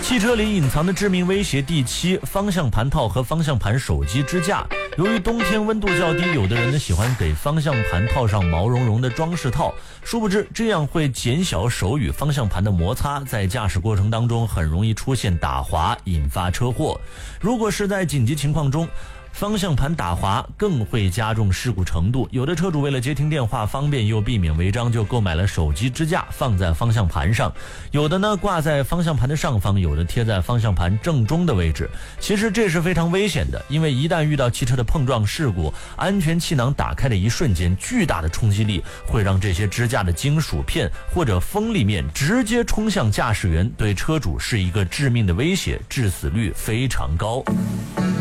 汽车里隐藏的致命威胁第7，方向盘套和方向盘手机支架。由于冬天温度较低，有的人呢喜欢给方向盘套上毛茸茸的装饰套，殊不知这样会减小手与方向盘的摩擦，在驾驶过程当中很容易出现打滑，引发车祸。如果是在紧急情况中，方向盘打滑更会加重事故程度。有的车主为了接听电话方便又避免违章，就购买了手机支架放在方向盘上，有的呢挂在方向盘的上方，有的贴在方向盘正中的位置。其实这是非常危险的，因为一旦遇到汽车的碰撞事故，安全气囊打开的一瞬间，巨大的冲击力会让这些支架的金属片或者锋利面直接冲向驾驶员，对车主是一个致命的威胁，致死率非常高。